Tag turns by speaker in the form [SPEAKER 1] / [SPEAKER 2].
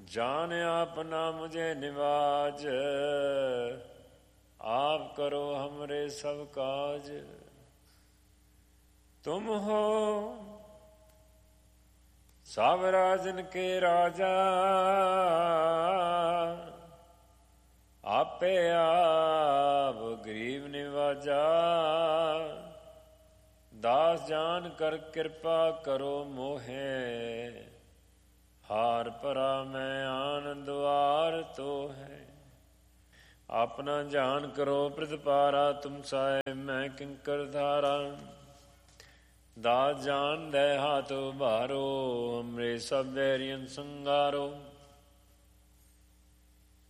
[SPEAKER 1] जान आपना मुझे निवाज, आप करो हमरे सब काज। तुम हो सब राजन के राजा, आपे आप गरीब निवाजा। दास जान कर कृपा करो मोहे, हार परा मैं आन द्वार तो है। अपना जान करो प्रतिपारा, तुम साहे मैं किंकर धारा। दास जान दे हाथो भारो, हमरे सब बैरियन संगारो।